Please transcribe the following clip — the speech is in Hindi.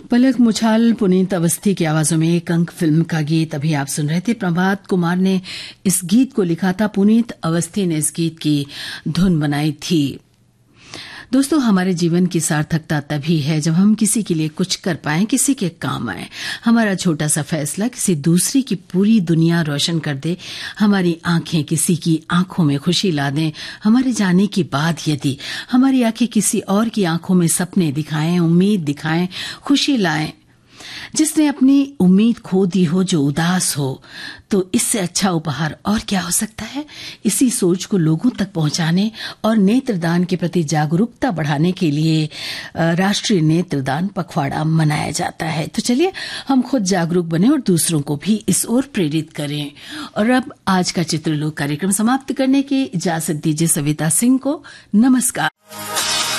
पलक मुछाल पुनीत अवस्थी की आवाजों में एक अंक फिल्म का गीत अभी आप सुन रहे थे। प्रभात कुमार ने इस गीत को लिखा था, पुनीत अवस्थी ने इस गीत की धुन बनाई थी। दोस्तों, हमारे जीवन की सार्थकता तभी है जब हम किसी के लिए कुछ कर पाएं, किसी के काम आए। हमारा छोटा सा फैसला किसी दूसरी की पूरी दुनिया रोशन कर दे। हमारी आंखें किसी की आंखों में खुशी ला दें। हमारे जाने के बाद यदि हमारी आंखें किसी और की आंखों में सपने दिखाएं, उम्मीद दिखाएं, खुशी लाएं। जिसने अपनी उम्मीद खो दी हो, जो उदास हो, तो इससे अच्छा उपहार और क्या हो सकता है। इसी सोच को लोगों तक पहुंचाने और नेत्रदान के प्रति जागरूकता बढ़ाने के लिए राष्ट्रीय नेत्रदान पखवाड़ा मनाया जाता है। तो चलिए हम खुद जागरूक बने और दूसरों को भी इस ओर प्रेरित करें। और अब आज का चित्रलोक कार्यक्रम समाप्त करने की इजाजत दीजिए सविता सिंह को। नमस्कार।